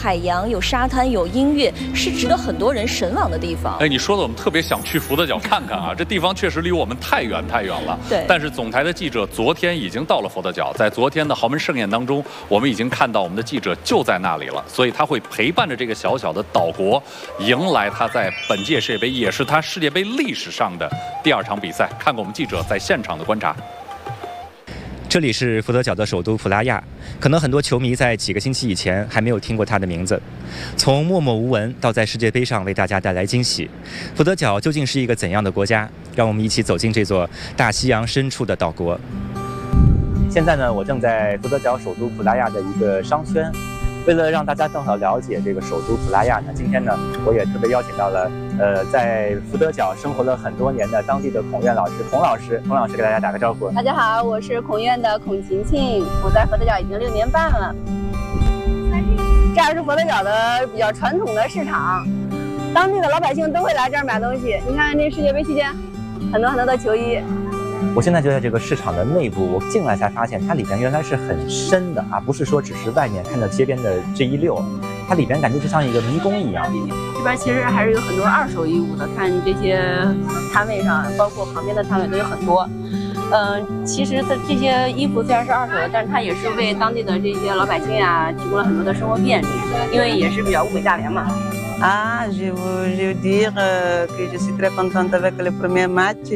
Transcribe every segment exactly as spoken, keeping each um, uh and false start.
海洋，有沙滩，有音乐，是值得很多人神往的地方。 哎，你说的我们特别想去福德角看看啊，这地方确实离我们太远太远了。 对。 但是总台的记者昨天已经到了福德角，在昨天的豪门盛宴当中，我们已经看到我们的记者就在那里了，所以他会陪伴着这个小小的岛国，迎来他在本届世界杯，也是他世界杯历史上的第二场比赛。看过我们记者在现场的观察。 这里是福德角的首都普拉亚，可能很多球迷在几个星期以前还没有听过它的名字。从默默无闻到在世界杯上为大家带来惊喜，福德角究竟是一个怎样的国家？让我们一起走进这座大西洋深处的岛国。现在呢，我正在福德角首都普拉亚的一个商圈。为了让大家更好了解这个首都普拉亚呢，今天呢，我也特别邀请到了呃，在福德角生活了很多年的当地的孔院老师孔老师，孔老师给大家打个招呼。 大家好，我是孔院的孔晴晴，我在福德角已经六年半了。这儿是福德角的比较传统的市场，当地的老百姓都会来这儿买东西。你看这世界杯期间，很多很多的球衣。 我现在就在这个市场的内部，我进来才发现它里边原来是很深的啊，不是说只是外面看到街边的这一溜，它里边感觉就像一个迷宫一样。 这边其实还是有很多二手衣物的，看这些摊位上，包括旁边的摊位都有很多。嗯、呃，其实它这些衣服虽然是二手的，但是它也是为当地的这些老百姓啊提供了很多的生活便利，因为也是比较物美价廉嘛。 Ah, je veux, je veux dire euh, que je suis très contente avec le premier match,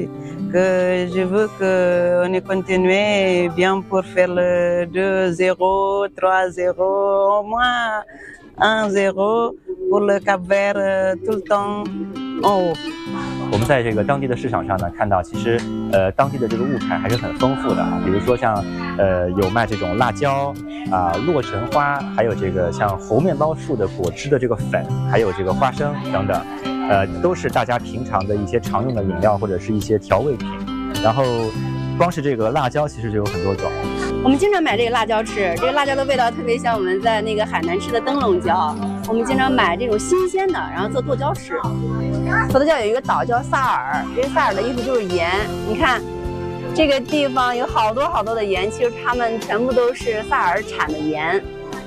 que je veux qu'on ait continué bien pour faire le deux zéro, trois zéro, au moins un zéro pour le Cap-Vert tout le temps en haut. 我们在这个当地的市场上呢，看到其实呃当地的这个物产还是很丰富的啊，比如说像呃有卖这种辣椒啊、洛神花，还有这个像猴面包树的果汁的这个粉，还有这个花生等等，呃都是大家平常的一些常用的饮料或者是一些调味品。然后光是这个辣椒其实就有很多种。 我们经常买这个辣椒吃，这个辣椒的味道特别像我们在那个海南吃的灯笼椒。我们经常买这种新鲜的，然后做剁椒吃。福德角有一个岛叫萨尔，这个萨尔的意思就是盐。你看，这个地方有好多好多的盐，其实它们全部都是萨尔产的盐。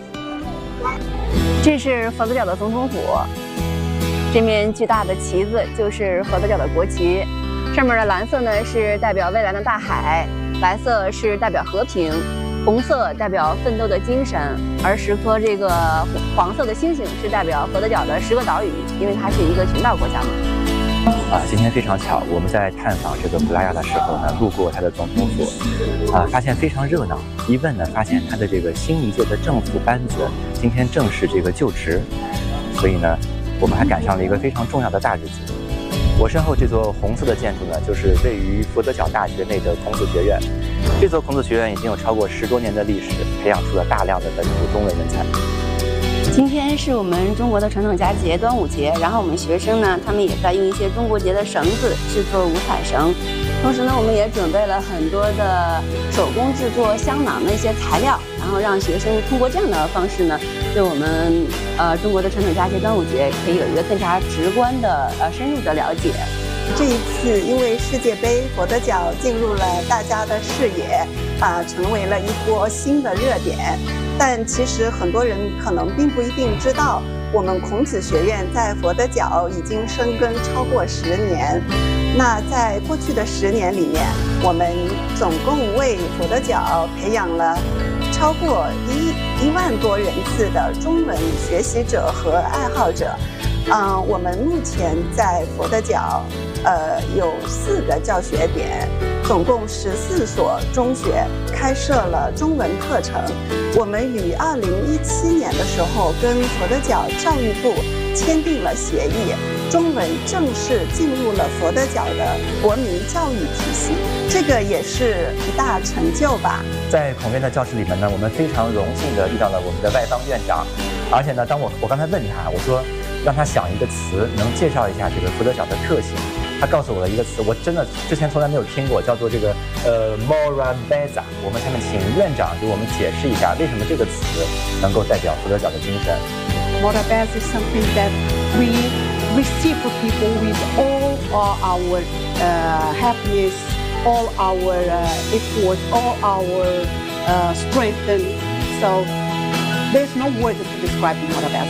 这是福德角的总统府，这面巨大的旗子就是福德角的国旗，上面的蓝色呢是代表蔚蓝的大海，白色是代表和平，红色代表奋斗的精神，而十颗这个黄色的星星是代表福德角的十个岛屿，因为它是一个群岛国家嘛。 啊，今天非常巧，我们在探访这个普拉亚的时候呢，路过它的总统府，啊，发现非常热闹。一问呢，发现它的这个新一届的政府班子今天正是这个就职，所以呢，我们还赶上了一个非常重要的大日子。我身后这座红色的建筑呢，就是位于福德角大学内的孔子学院。这座孔子学院已经有超过十多年的历史，培养出了大量的本土中文人才。 今天是我们中国的传统佳节端午节，然后我们学生呢，他们也在用一些中国节的绳子制作五彩绳，同时呢，我们也准备了很多的手工制作香囊的一些材料，然后让学生通过这样的方式呢，对我们呃中国的传统佳节端午节可以有一个更加直观的呃深入的了解。 这一次因为世界杯，佛得角进入了大家的视野，啊、呃，成为了一波新的热点。但其实很多人可能并不一定知道，我们孔子学院在佛得角已经生根超过十年。那在过去的十年里面，我们总共为佛得角培养了超过一一万多人次的中文学习者和爱好者。嗯，我们目前在佛得角，呃，有四个教学点，总共十四所中学开设了中文课程。我们于二零一七年的时候跟佛得角教育部签订了协议，中文正式进入了佛得角的国民教育体系，这个也是一大成就吧。 在孔院的教室里面呢，我们非常荣幸地遇到了我们的外方院长，而且呢，当我我刚才问他，我说让他想一个词能介绍一下这个福德角的特性，他告诉我了一个词，我真的之前从来没有听过，叫做这个呃 Morabeza。我们下面请院长给我们解释一下，为什么这个词能够代表福德角的精神。 Morabeza is something that we receive for people with all our uh, happiness, all our uh, effort, all our uh, strength. And so there's no word to describe Morabeza.